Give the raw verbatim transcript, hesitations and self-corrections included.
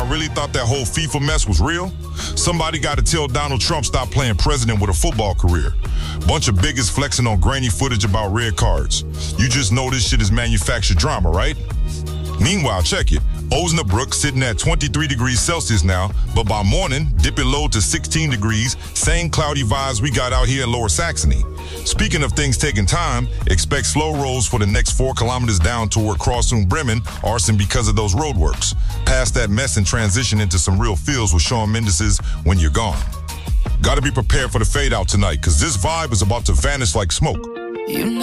y'all really thought that whole FIFA mess was real? Somebody got to tell Donald Trump stop playing president with a football career. Bunch of biggest flexing on grainy footage about red cards. You just know this shit is manufactured drama, right? Meanwhile, check it. Osnabrück sitting at twenty-three degrees Celsius now, but by morning, dip it low to sixteen degrees, same cloudy vibes we got out here in Lower Saxony. Speaking of things taking time, expect slow rolls for the next four kilometers down toward Crossum Bremen, arson because of those roadworks. Past that mess and transition into some real feels with Shawn Mendes' When You're Gone. Gotta be prepared for the fade out tonight, cause this vibe is about to vanish like smoke. You